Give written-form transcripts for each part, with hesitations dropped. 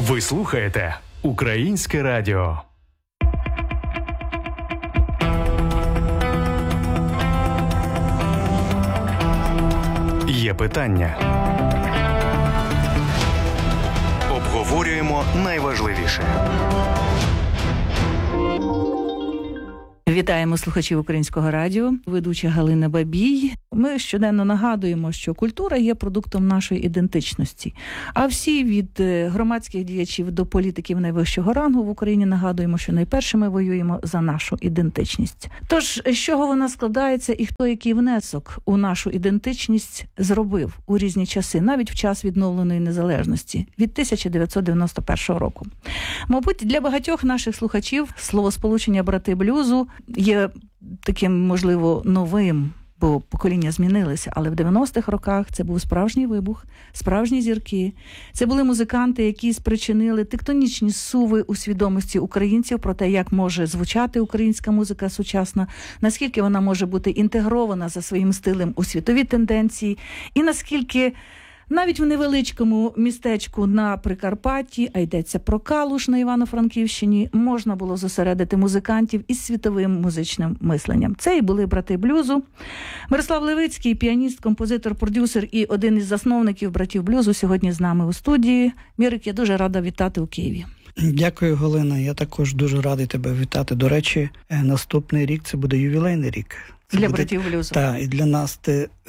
Ви слухаєте Українське радіо. Є питання. Обговорюємо найважливіше. Вітаємо слухачів Українського радіо, ведуча Галина Бабій. Ми щоденно нагадуємо, що культура є продуктом нашої ідентичності. А всі від громадських діячів до політиків найвищого рангу в Україні нагадуємо, що найперше ми воюємо за нашу ідентичність. Тож, з чого вона складається і хто який внесок у нашу ідентичність зробив у різні часи, навіть в час відновленої незалежності від 1991 року. Мабуть, для багатьох наших слухачів словосполучення «брати блюзу» є таким, можливо, новим, бо покоління змінилися, але в 90-х роках це був справжній вибух, справжні зірки. Це були музиканти, які спричинили тектонічні зсуви у свідомості українців про те, як може звучати українська музика сучасна, наскільки вона може бути інтегрована за своїм стилем у світові тенденції, і наскільки навіть в невеличкому містечку на Прикарпатті, а йдеться про Калуш на Івано-Франківщині, можна було зосередити музикантів із світовим музичним мисленням. Це і були брати блюзу. Мирослав Левицький, піаніст, композитор, продюсер і один із засновників братів блюзу, сьогодні з нами у студії. Мірик, я дуже рада вітати у Києві. Дякую, Галина. Я також дуже радий тебе вітати. До речі, наступний рік це буде ювілейний рік. Для братів блюзу. Так, і для нас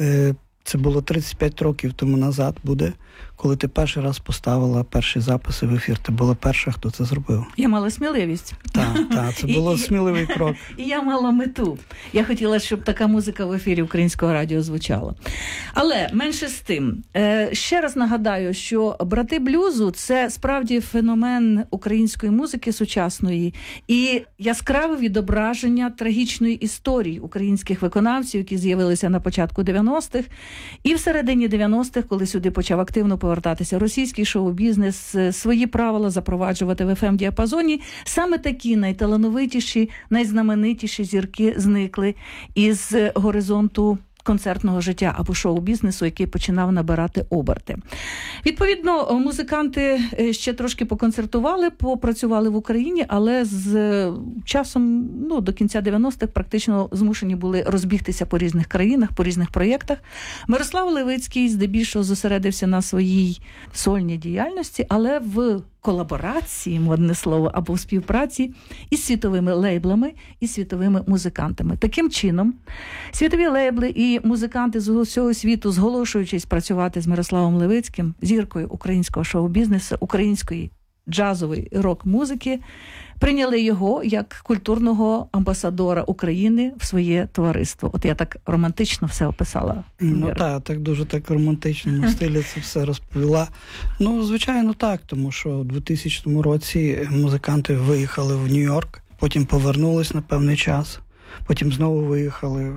це було 35 років тому назад буде, коли ти перший раз поставила перші записи в ефір. Ти була перша, хто це зробив. Я мала сміливість. Так, це було сміливий крок. І я мала мету. Я хотіла, щоб така музика в ефірі Українського радіо звучала. Але менше з тим, ще раз нагадаю, що брати блюзу – це справді феномен української музики сучасної і яскраве відображення трагічної історії українських виконавців, які з'явилися на початку 90-х. І в середині 90-х, коли сюди почав активно повертатися російський шоу-бізнес, свої правила запроваджувати в FM-діапазоні, саме такі найталановитіші, найзнаменитіші зірки зникли із горизонту концертного життя або шоу-бізнесу, який починав набирати оберти. Відповідно, музиканти ще трошки поконцертували, попрацювали в Україні, але з часом, до кінця 90-х практично змушені були розбігтися по різних країнах, по різних проєктах. Мирослав Левицький здебільшого зосередився на своїй сольній діяльності, але в колаборації, модне слово, або в співпраці із світовими лейблами і світовими музикантами. Таким чином, світові лейбли і музиканти з усього світу, зголошуючись працювати з Мирославом Левицьким, зіркою українського шоу-бізнесу, української джазової рок-музики, прийняли його як культурного амбасадора України в своє товариство. От я так романтично все описала. Так дуже так в романтичному стилі це все розповіла. Звичайно так, тому що у 2000 році музиканти виїхали в Нью-Йорк, потім повернулись на певний час, потім знову виїхали.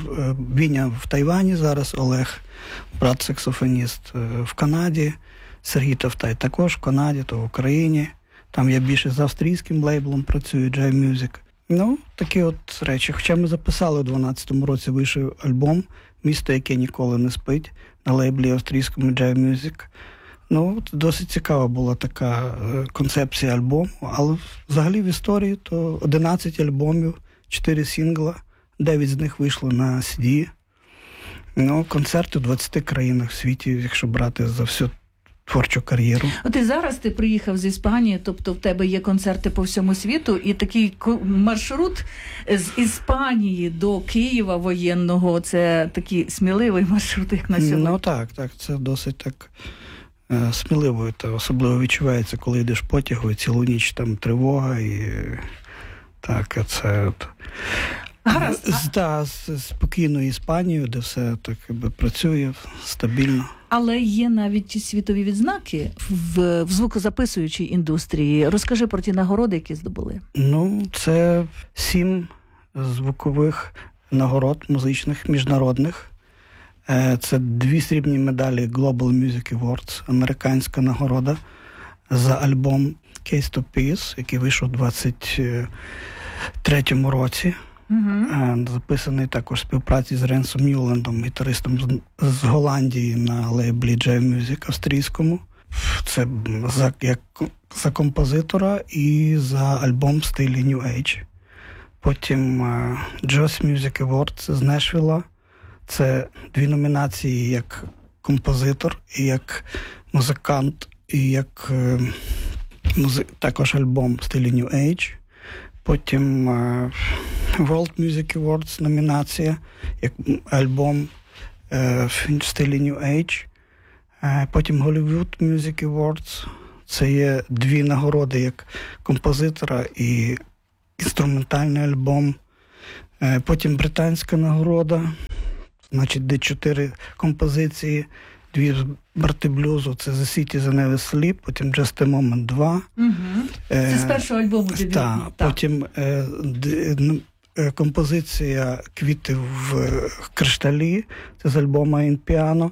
Віня в Тайвані зараз, Олег, брат-саксофоніст в Канаді, Сергій Тавтай також в Канаді, то в Україні. Там я більше з австрійським лейблом працюю, Jive Music. Такі от речі. Хоча ми записали у 2012 році, вийшов альбом «Місто, яке ніколи не спить» на лейблі австрійському Jive Music. Досить цікава була така концепція альбому, але взагалі в історії то 11 альбомів, 4 сингла, 9 з них вийшло на CD. Концерти в 20 країнах в світі, якщо брати за всю творчу кар'єру. От і зараз ти приїхав з Іспанії, тобто в тебе є концерти по всьому світу, і такий маршрут з Іспанії до Києва воєнного, це такий сміливий маршрут, як на сьогодні. Так, це досить так сміливо, та особливо відчувається, коли йдеш потягу, і цілу ніч там тривога, і так, це от... З спокійною Іспанією, де все так працює стабільно. Але є навіть світові відзнаки в звукозаписуючій індустрії. Розкажи про ті нагороди, які здобули. Це 7 звукових нагород музичних, міжнародних. Це 2 срібні медалі Global Music Awards, американська нагорода за альбом Case to Peace, який вийшов у 23-му році. Записаний також в співпраці з Ренсом Ньюлендом, гітаристом з Голландії на лейблі Jive Music австрійському. Це як за композитора і за альбом в стилі New Age. Потім Jazz Music Awards з Нешвілла. Це 2 номінації як композитор, і як музикант, і як також альбом в стилі New Age. Потім World Music Awards номінація, як альбом в стилі New Age. Потім Hollywood Music Awards. Це є 2 нагороди як композитора і інструментальний альбом. Потім британська нагорода, значить, де 4 композиції, 2 брати блюзу, це The City That Never Sleep, потім Just a Moment 2. Угу. Це з першого альбому дебютний. Так, потім композиція «Квіти в кришталі», це з альбому «In Piano».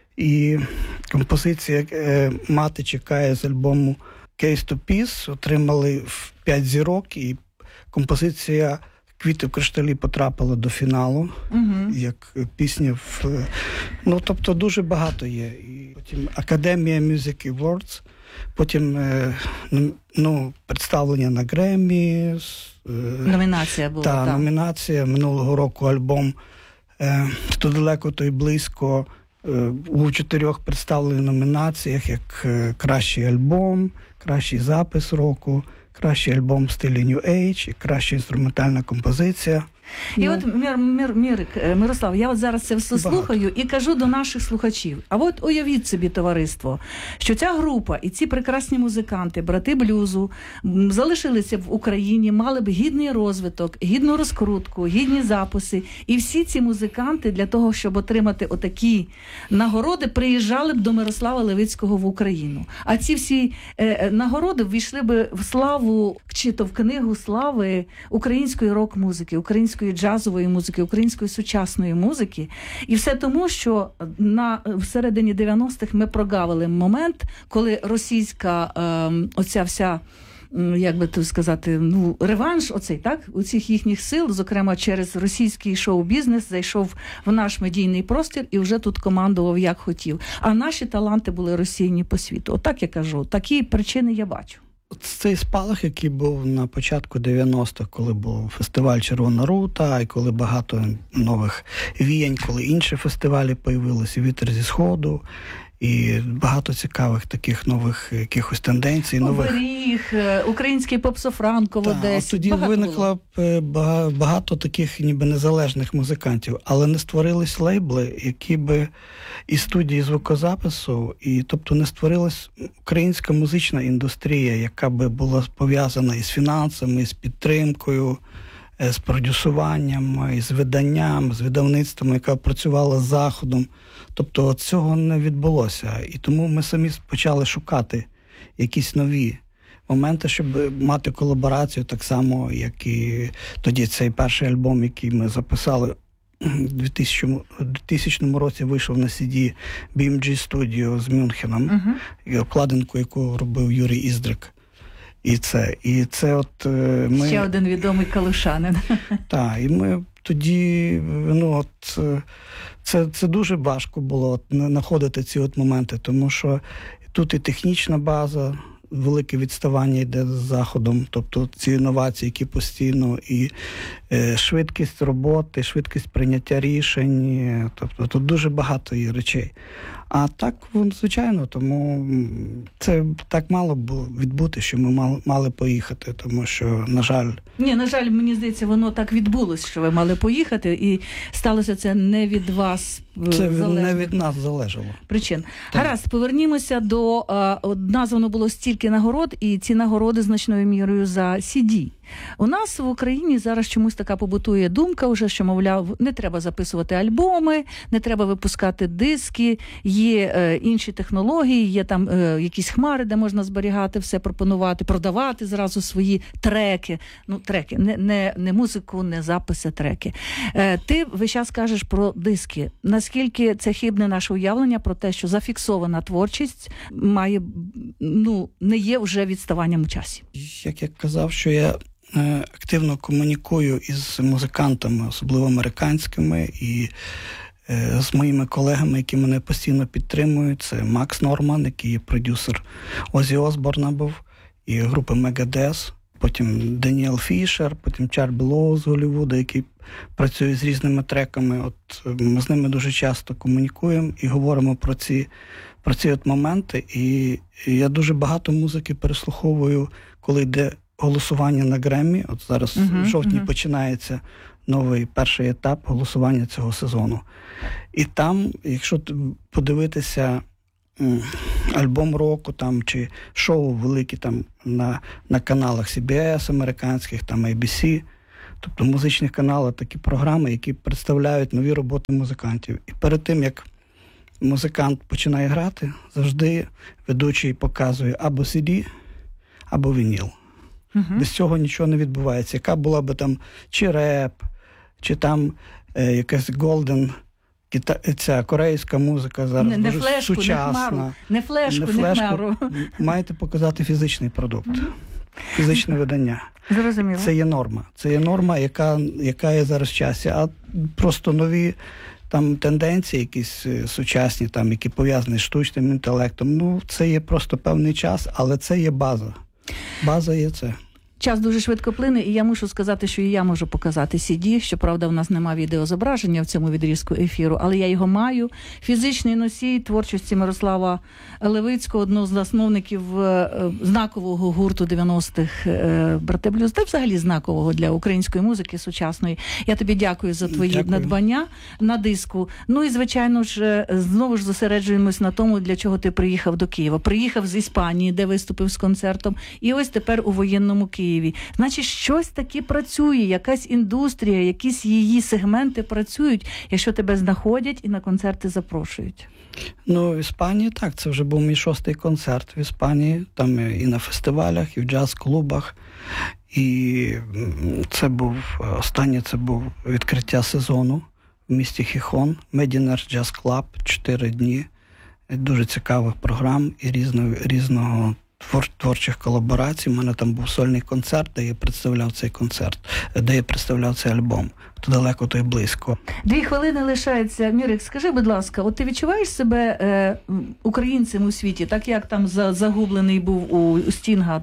І композиція «Мати чекає» з альбому «Case to Peace» отримали в 5 зірок, і композиція «Квіти в кришталі» потрапила до фіналу, як пісня. Тобто дуже багато є. І потім Академія Music Awards, потім представлення на Греммі. Номінація була. Так, номінація. Минулого року альбом «То далеко, то й близько» у 4 представлених номінаціях, як кращий альбом, кращий запис року, кращий альбом в стилі New Age і краща інструментальна композиція. І от, Мирослав, я от зараз це все слухаю і кажу до наших слухачів. А от уявіть собі, товариство, що ця група і ці прекрасні музиканти, брати блюзу, залишилися в Україні, мали б гідний розвиток, гідну розкрутку, гідні записи. І всі ці музиканти для того, щоб отримати отакі нагороди, приїжджали б до Мирослава Левицького в Україну. А ці всі нагороди ввійшли б в славу, чи то в книгу слави української рок-музики, української джазової музики, української сучасної музики. І все тому, що всередині 90-х ми прогавили момент, коли російська оця вся, як би сказати, реванш оцей, так? У цих їхніх сил, зокрема через російський шоу-бізнес, зайшов в наш медійний простір і вже тут командував як хотів. А наші таланти були розсіяні по світу. Отак я кажу. Такі причини я бачу. Цей спалах, який був на початку 90-х, коли був фестиваль «Червона рута», і коли багато нових віянь, коли інші фестивалі появилися, «Вітер зі Сходу», і багато цікавих таких нових якихось тенденцій. Оберіг, український попсофранко в Одесі. Тоді виникло багато таких ніби незалежних музикантів, але не створились лейбли, які би і студії звукозапису, і тобто не створилась українська музична індустрія, яка би була пов'язана із фінансами, з підтримкою, з продюсуванням, із виданням, з видавництвом, яка працювала з Заходом. Тобто цього не відбулося. І тому ми самі почали шукати якісь нові моменти, щоб мати колаборацію, так само, як і тоді цей перший альбом, який ми записали у 2000 році, вийшов на CD BMG Studio з Мюнхеном, і обкладинку, яку робив Юрій Іздрик. І це от ми... Ще один відомий калушанин. Так, і ми тоді, це дуже важко було знаходити ці от моменти, тому що тут і технічна база, велике відставання йде з Заходом, тобто ці інновації, які постійно, і швидкість роботи, швидкість прийняття рішень, тобто тут дуже багато є речей. А так, звичайно, тому це так мало було відбути, що ми мали поїхати, тому що, на жаль... На жаль, мені здається, воно так відбулося, що ви мали поїхати, і сталося це не від вас залежно. Це не від нас залежало. Причин. Гаразд, повернімося до... названо було стільки нагород, і ці нагороди значною мірою за CD. У нас в Україні зараз чомусь така побутує думка вже, що, мовляв, не треба записувати альбоми, не треба випускати диски, є інші технології, є там якісь хмари, де можна зберігати все, пропонувати, продавати зразу свої треки. Треки, не музику, не записи, треки. Ти весь час кажеш про диски. Наскільки це хибне наше уявлення про те, що зафіксована творчість має, не є вже відставанням у часі? Як я казав, що я активно комунікую із музикантами, особливо американськими, і з моїми колегами, які мене постійно підтримують. Це Макс Норман, який є продюсер Оззі Осборна був, і групи Megadeth, потім Даніел Фішер, потім Чарбі Лоу з Голлівуда, який працює з різними треками. От ми з ними дуже часто комунікуємо і говоримо про ці от моменти. І я дуже багато музики переслуховую, коли йде голосування на Греммі. От зараз в жовтні починається новий перший етап голосування цього сезону. І там, якщо подивитися альбом року там, чи шоу великі там на каналах CBS американських, там ABC, тобто музичних каналах, такі програми, які представляють нові роботи музикантів. І перед тим, як музикант починає грати, завжди ведучий показує або CD, або вініл. Без цього нічого не відбувається. Яка була би там чи реп, чи там якась голден, ця корейська музика зараз не дуже флешку, сучасна. Не флешку, не хмару. Маєте показати фізичний продукт, фізичне видання. Зрозуміло. Це є норма. Це є норма, яка є зараз в часі. А просто нові там тенденції, якісь сучасні, там, які пов'язані з штучним інтелектом, ну, це є просто певний час, але це є база. База є це. Час дуже швидко плине, і я мушу сказати, що і я можу показати CD. Щоправда, в нас немає відеозображення в цьому відрізку ефіру, але я його маю. Фізичний носій творчості Мирослава Левицького, одного з засновників знакового гурту 90-х «Брати Блюз», та взагалі знакового для української музики сучасної. Я тобі дякую за твої надбання на диску. Ну і, звичайно ж, знову ж зосереджуємось на тому, для чого ти приїхав до Києва. Приїхав з Іспанії, де виступив з концертом, і ось тепер у воєнному Києві. Значить, щось таки працює, якась індустрія, якісь її сегменти працюють, якщо тебе знаходять і на концерти запрошують. Ну, в Іспанії так, це вже був мій 6-й концерт в Іспанії, там і на фестивалях, і в джаз-клубах. І останнє це був відкриття сезону в місті Хіхон, Медінер Джаз Клаб, 4 дні, дуже цікавих програм і різного творчих колаборацій. У мене там був сольний концерт, де я представляв цей концерт, де я представляв цей альбом. То далеко, то й близько. 2 хвилини лишається. Мірик, скажи, будь ласка, от ти відчуваєш себе українцем у світі, так як там загублений був у Стінга,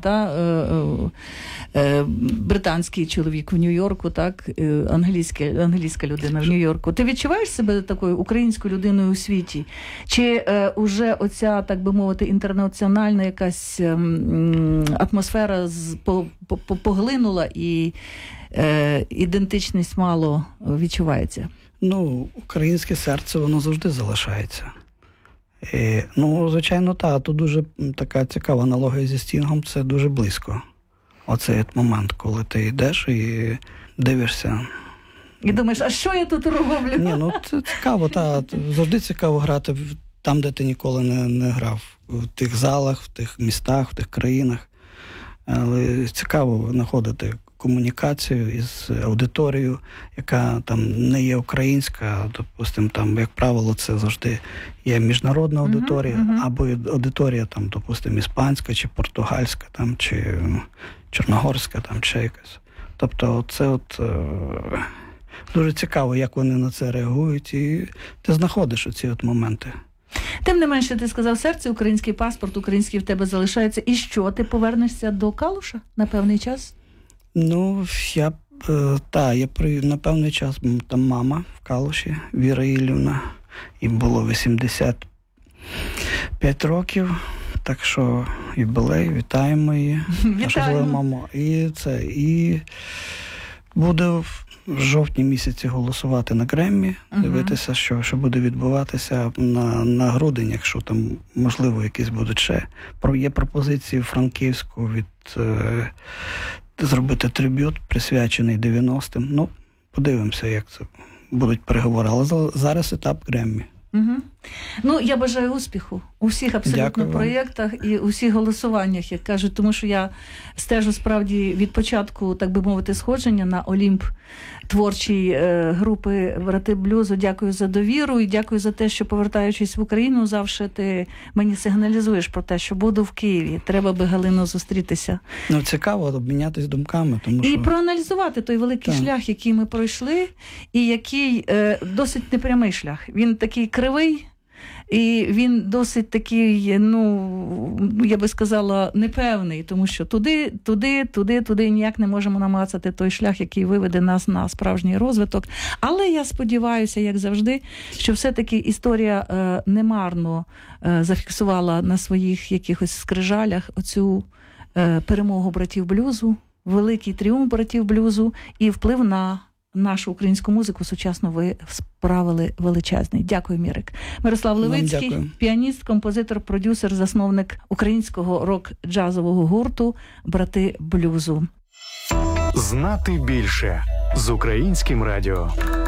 британський чоловік в Нью-Йорку, так, англійська людина в Нью-Йорку. Ти відчуваєш себе такою українською людиною у світі? Чи уже оця, так би мовити, інтернаціональна якась атмосфера поглинула і ідентичність мало відчувається? Ну, українське серце, воно завжди залишається. Ну, звичайно, тут дуже така цікава аналогія зі Стінгом, це дуже близько. Оцей момент, коли ти йдеш і дивишся. І думаєш, а що я тут роблю? Ні, ну це цікаво, завжди цікаво грати там, де ти ніколи не грав. В тих залах, в тих містах, в тих країнах. Але цікаво знаходити комунікацію із аудиторією, яка там не є українська, допустимо, там, як правило, це завжди є міжнародна аудиторія, або аудиторія, там, допустимо, іспанська, чи португальська, там, чи чорногорська, там, чи якась. Тобто це дуже цікаво, як вони на це реагують, і ти знаходиш оці моменти. Тим не менше, ти сказав, серце, український паспорт, український в тебе залишається. І що, ти повернешся до Калуша на певний час? Ну, я на певний час, там мама в Калуші, Віра Іллівна, їй було 85 років, так що юбілей, вітаємо її. Вітаємо. Мамо. І буде в жовтні місяці голосувати на Греммі, дивитися, що буде відбуватися на грудень, якщо там, можливо, якісь будуть ще. Є пропозиції в Франківську зробити триб'ют, присвячений 90-м. Ну, подивимося, як це будуть переговори. Але зараз етап Греммі. Я бажаю успіху у всіх абсолютно Дякую вам. проєктах і у всіх голосуваннях, як кажуть, тому що я стежу справді від початку, так би мовити, сходження на Олімп творчої групи «Брати блюзу». Дякую за довіру і дякую за те, що, повертаючись в Україну, завжди ти мені сигналізуєш про те, що буду в Києві. Треба би, Галино, зустрітися. Цікаво обмінятись думками, тому І що... проаналізувати той великий шлях, який ми пройшли, і який досить непрямий шлях. Він такий кривий, і він досить такий, я би сказала, непевний, тому що туди ніяк не можемо намацати той шлях, який виведе нас на справжній розвиток. Але я сподіваюся, як завжди, що все-таки історія немарно зафіксувала на своїх якихось скрижалях оцю перемогу братів блюзу, великий тріумф братів блюзу і вплив на нашу українську музику сучасно ви справили величезний. Дякую, Мірик. Мирослав Левицький, піаніст, композитор, продюсер, засновник українського рок-джазового гурту «Брати блюзу». Знати більше з Українським радіо.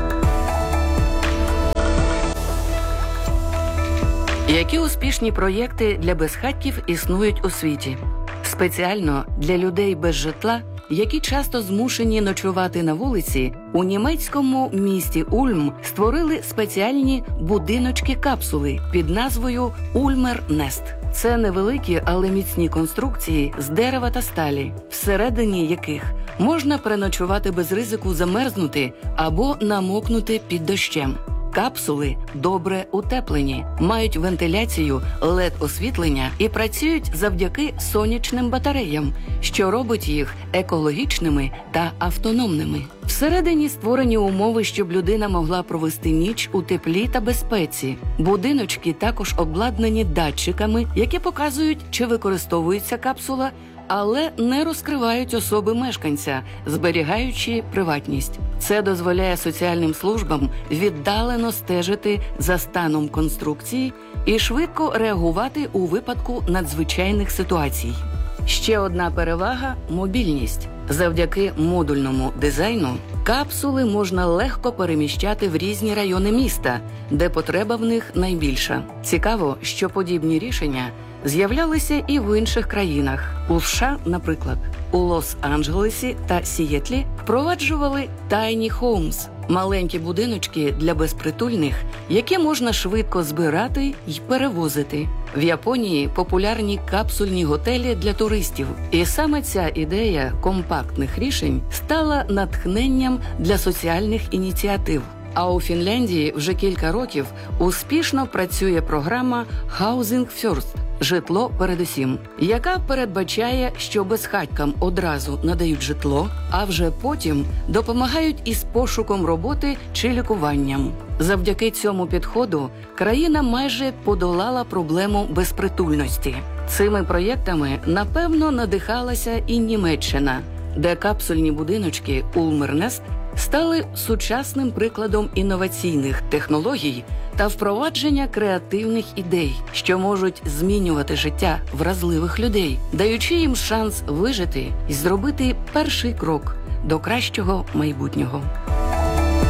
Які успішні проєкти для безхатьків існують у світі? Спеціально для людей без житла, які часто змушені ночувати на вулиці, у німецькому місті Ульм створили спеціальні будиночки-капсули під назвою «Ульмер Нест». Це невеликі, але міцні конструкції з дерева та сталі, всередині яких можна переночувати без ризику замерзнути або намокнути під дощем. Капсули добре утеплені, мають вентиляцію, LED-освітлення і працюють завдяки сонячним батареям, що робить їх екологічними та автономними. Всередині створені умови, щоб людина могла провести ніч у теплі та безпеці. Будиночки також обладнані датчиками, які показують, чи використовується капсула, але не розкривають особи мешканця, зберігаючи приватність. Це дозволяє соціальним службам віддалено стежити за станом конструкції і швидко реагувати у випадку надзвичайних ситуацій. Ще одна перевага – мобільність. Завдяки модульному дизайну капсули можна легко переміщати в різні райони міста, де потреба в них найбільша. Цікаво, що подібні рішення з'являлися і в інших країнах. У США, наприклад, у Лос-Анджелесі та Сієтлі впроваджували tiny homes – маленькі будиночки для безпритульних, які можна швидко збирати й перевозити. В Японії популярні капсульні готелі для туристів. І саме ця ідея компактних рішень стала натхненням для соціальних ініціатив. А у Фінляндії вже кілька років успішно працює програма «Housing First» – «Житло передусім», яка передбачає, що безхатькам одразу надають житло, а вже потім допомагають із пошуком роботи чи лікуванням. Завдяки цьому підходу країна майже подолала проблему безпритульності. Цими проєктами, напевно, надихалася і Німеччина, де капсульні будиночки «Ульмер Нест» стали сучасним прикладом інноваційних технологій та впровадження креативних ідей, що можуть змінювати життя вразливих людей, даючи їм шанс вижити і зробити перший крок до кращого майбутнього.